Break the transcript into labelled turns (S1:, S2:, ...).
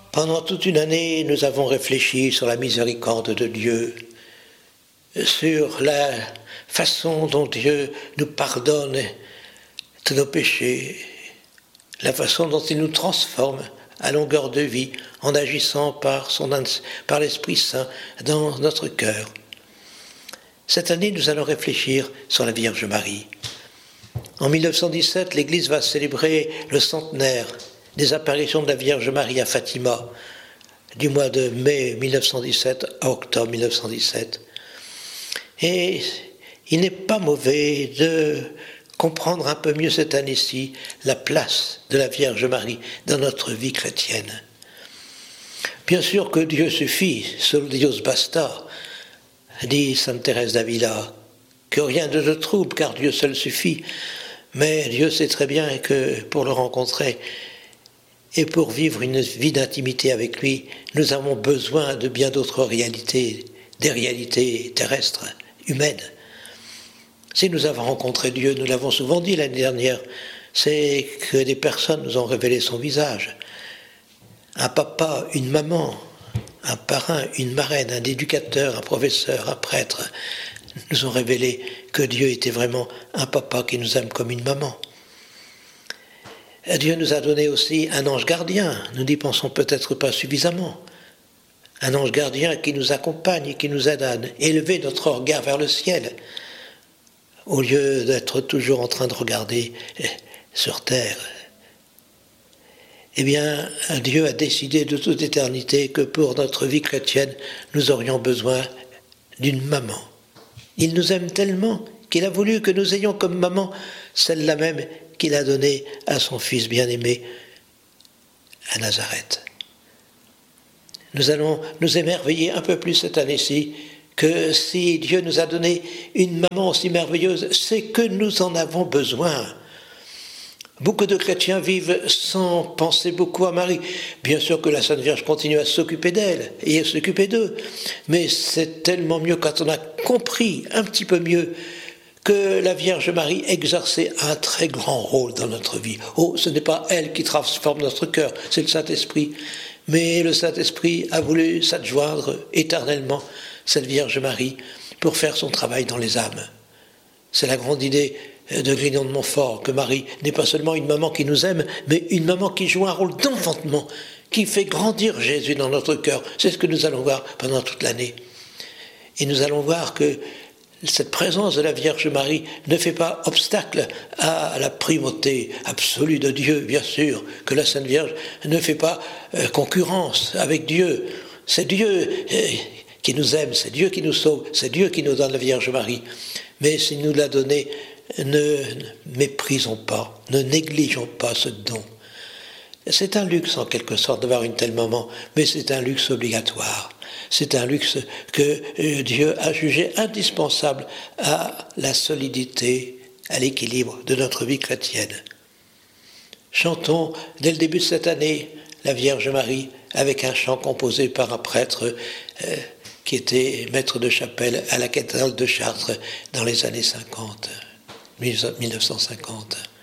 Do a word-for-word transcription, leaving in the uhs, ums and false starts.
S1: Pendant toute une année, nous avons réfléchi sur la miséricorde de Dieu, sur la façon dont Dieu nous pardonne tous nos péchés, la façon dont il nous transforme à longueur de vie en agissant par, son, par l'Esprit Saint dans notre cœur. Cette année, nous allons réfléchir sur la Vierge Marie. En mille neuf cent dix-sept, l'Église va célébrer le centenaire des apparitions de la Vierge Marie à Fatima, du mois de mai mille neuf cent dix-sept à octobre mille neuf cent dix-sept. Et il n'est pas mauvais de comprendre un peu mieux cette année-ci la place de la Vierge Marie dans notre vie chrétienne. Bien sûr que Dieu suffit, solo Dios basta, dit sainte Thérèse d'Avila, que rien ne te trouble car Dieu seul suffit, mais Dieu sait très bien que pour le rencontrer et pour vivre une vie d'intimité avec lui, nous avons besoin de bien d'autres réalités, des réalités terrestres, humaines. Si nous avons rencontré Dieu, nous l'avons souvent dit l'année dernière, c'est que des personnes nous ont révélé son visage. Un papa, une maman, un parrain, une marraine, un éducateur, un professeur, un prêtre, nous ont révélé que Dieu était vraiment un papa qui nous aime comme une maman. Dieu nous a donné aussi un ange gardien, nous n'y pensons peut-être pas suffisamment. Un ange gardien qui nous accompagne et qui nous aide à élever notre regard vers le ciel, au lieu d'être toujours en train de regarder sur terre. Eh bien, Dieu a décidé de toute éternité que pour notre vie chrétienne, nous aurions besoin d'une maman. Il nous aime tellement qu'il a voulu que nous ayons comme maman celle-là même qu'il a donnée à son fils bien-aimé à Nazareth. Nous allons nous émerveiller un peu plus cette année-ci que si Dieu nous a donné une maman aussi merveilleuse, c'est que nous en avons besoin. Beaucoup de chrétiens vivent sans penser beaucoup à Marie. Bien sûr que la Sainte Vierge continue à s'occuper d'elle et à s'occuper d'eux, mais c'est tellement mieux quand on a compris un petit peu mieux que la Vierge Marie exerçait un très grand rôle dans notre vie. Oh, ce n'est pas elle qui transforme notre cœur, c'est le Saint-Esprit. Mais le Saint-Esprit a voulu s'adjoindre éternellement cette Vierge Marie pour faire son travail dans les âmes. C'est la grande idée de Grignon de Montfort, que Marie n'est pas seulement une maman qui nous aime, mais une maman qui joue un rôle d'enfantement, qui fait grandir Jésus dans notre cœur. C'est ce que nous allons voir pendant toute l'année. Et nous allons voir que cette présence de la Vierge Marie ne fait pas obstacle à la primauté absolue de Dieu, bien sûr, que la Sainte Vierge ne fait pas euh, concurrence avec Dieu. C'est Dieu euh, qui nous aime, c'est Dieu qui nous sauve, c'est Dieu qui nous donne la Vierge Marie. Mais s'il nous l'a donnée, ne méprisons pas, ne négligeons pas ce don. C'est un luxe en quelque sorte d'avoir une telle maman, mais c'est un luxe obligatoire. C'est un luxe que Dieu a jugé indispensable à la solidité, à l'équilibre de notre vie chrétienne. Chantons dès le début de cette année la Vierge Marie avec un chant composé par un prêtre euh, qui était maître de chapelle à la cathédrale de Chartres dans les années cinquante, mille neuf cent cinquante.